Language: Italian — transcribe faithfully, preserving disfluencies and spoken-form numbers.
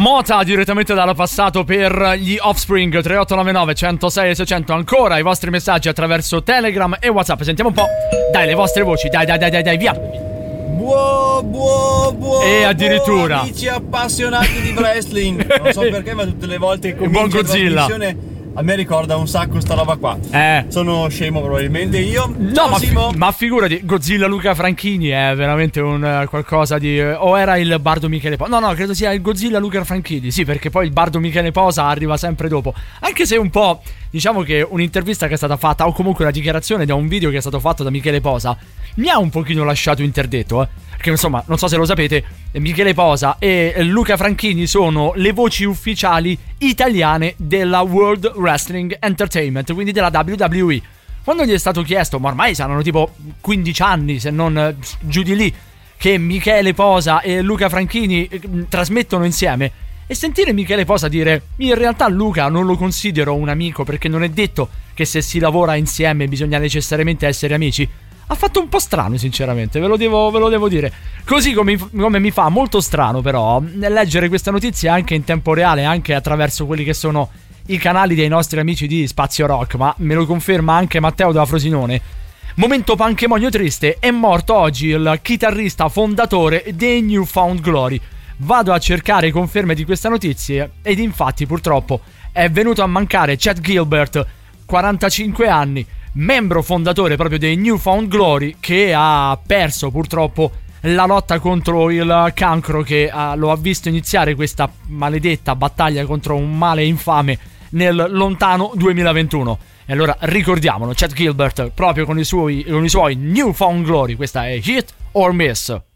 Mota direttamente dal passato per gli Offspring. Tre otto nove nove uno zero sei sei zero zero. Ancora i vostri messaggi attraverso Telegram e WhatsApp. Sentiamo un po'. Dai, le vostre voci. Dai, dai, dai, dai, dai, via. Buo, buo, buo. E addirittura buo, amici appassionati di wrestling. Non so perché, ma tutte le volte che buon Godzilla a me ricorda un sacco sta roba qua. Eh. Sono scemo probabilmente io. No, Ciao, ma, Simo. fi- ma figurati, Godzilla Luca Franchini è veramente un uh, qualcosa di... Uh, o era il bardo Michele Posa? No, no, credo sia il Godzilla Luca Franchini. Sì, perché poi il bardo Michele Posa arriva sempre dopo. Anche se un po', diciamo che un'intervista che è stata fatta, o comunque una dichiarazione da un video che è stato fatto da Michele Posa, mi ha un pochino lasciato interdetto, eh. Perché insomma, non so se lo sapete, Michele Posa e Luca Franchini sono le voci ufficiali italiane della World Wrestling Entertainment, quindi della W W E. Quando gli è stato chiesto, ma ormai saranno tipo quindici anni, se non giù di lì, che Michele Posa e Luca Franchini eh, trasmettono insieme, e sentire Michele Posa dire: in realtà Luca non lo considero un amico, perché non è detto che se si lavora insieme bisogna necessariamente essere amici, ha fatto un po' strano, sinceramente, ve lo devo, ve lo devo dire. Così come, come mi fa molto strano però leggere questa notizia anche in tempo reale, anche attraverso quelli che sono i canali dei nostri amici di Spazio Rock, ma me lo conferma anche Matteo da Frosinone. Momento panchemonio triste, è morto oggi il chitarrista fondatore dei New Found Glory. Vado a cercare conferme di questa notizia ed infatti purtroppo è venuto a mancare Chad Gilbert, quarantacinque anni, membro fondatore proprio dei New Found Glory, che ha perso purtroppo la lotta contro il cancro, che uh, lo ha visto iniziare questa maledetta battaglia contro un male infame nel lontano duemilaventuno. E allora ricordiamolo, Chad Gilbert proprio con i suoi, con i suoi New Found Glory. Questa è Hit or Miss.